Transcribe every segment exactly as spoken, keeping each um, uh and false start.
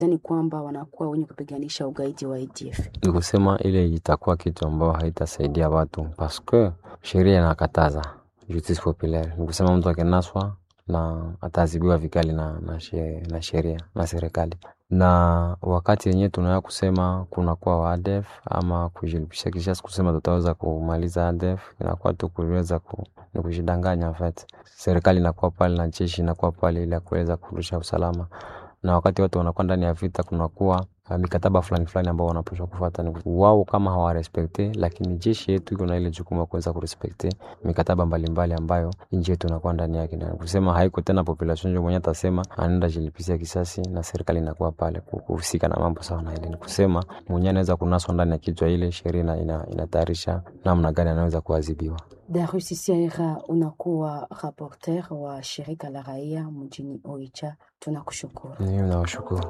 Yaani kwamba wanakuwa wenye kupiganisha ugaidi wa A D F. Ni kusema ile itakuwa kitu ambao haitasaidia watu parce que sheria inakataza justice populaire. Ni kusema mtu akinaswa na ataadhibiwa vikali na na, she, na sheria na serikali. Na wakati yenyewe tunaya kusema kuna kwa wa A D F ama kujilipisha kisha kusema tutaweza kumaliza A D F, inakuwa tu kuweza ku, ni kujidanganya en fait. Serikali inakuwa pale na jeshi inakuwa pale ili kuweza kurudisha usalama. Na wakati watu wanakuwa ndani ya vita kunakuwa uh, mikataba fulani fulani ambao wanapaswa kufuata. Ni wao kama hawarespekte, lakini jeshi yetu iko na ile jukumu ya kuweza kurespekte mikataba mbalimbali ambayo nchi yetu inakuwa ndani yake. Na kusema haiko tena population ndio mwenye atasema anaenda jilipisia kisasi na serikali inakuwa pale kuhusika na mambo sawa na ile. Ni kusema mwenye anaweza kunaswa ndani ya kichwa ile sheria ina, inatayarisha namna gani anaweza kuadhibiwa. Darius Sierra, unakuwa rapporteur wa shirika la raia mjini Oicha. Tunakushukuru. Mimi nawashukuru.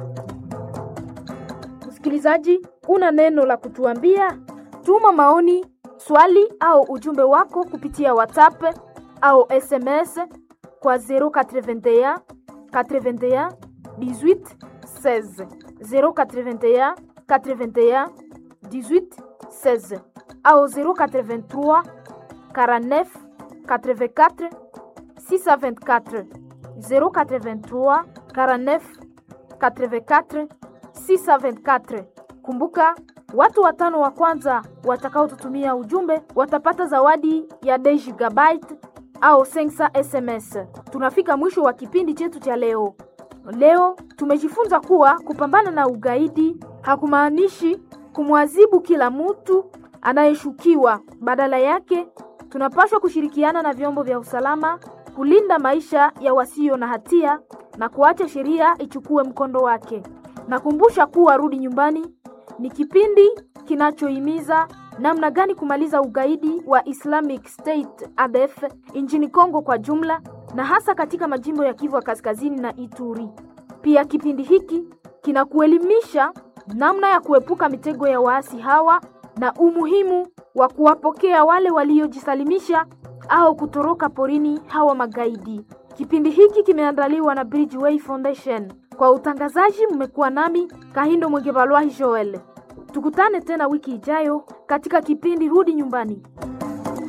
Msikilizaji, una neno la kutuambia? Tuma maoni, swali au ujumbe wako kupitia WhatsApp au S M S kwa zero eight one eighty-one dix-huit seize zero eight one eighty-one dix-huit seize au zero eight trois quarante-neuf quatre-vingt-quatre six cent vingt-quatre zero eight trois quarante-neuf quatre-vingt-quatre six cent vingt-quatre. Kumbuka, watu watano wa kwanza watakao tutumia ujumbe watapata zawadi ya deux gigabytes au cinq cents S M S. Tunafika mwisho wa kipindi chetu cha leo. Leo tumejifunza kuwa kupambana na ugaidi hakumaanishi kumwadhibu kila mtu anayeshukiwa. Badala yake, tunapaswa kushirikiana na vyombo vya usalama kulinda maisha ya wasio na hatia na kuacha sheria ichukue mkondo wake. Nakumbusha kuwa Rudi Nyumbani ni kipindi kinachohimiza namna gani kumaliza ugaidi wa Islamic State A D F nchini Kongo kwa jumla na hasa katika majimbo ya Kivu Kaskazini na Ituri. Pia kipindi hiki kinakuelimisha namna ya kuepuka mitego ya waasi hawa na umuhimu wa kuwapokea wale waliojisalimisha au kutoroka porini hawa magaidi. Kipindi hiki kimeandaliwa na Bridgeway Foundation. Kwa utangazaji mmekuwa nami Kahindo Mwegebalwa Joel. Tukutane tena wiki ijayo katika kipindi Rudi Nyumbani.